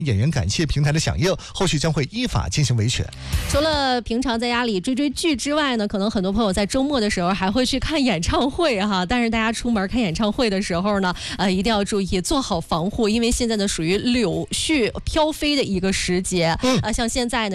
演员感谢平台的响应，后续将会依法进行维权。 除了平常在家里追剧之外呢，可能很多朋友在周末的时候还会去看演唱会哈。但是大家出门看演唱会的时候呢，一定要注意做好防护，因为现在呢属于柳絮飘飞的一个时节。像现在呢。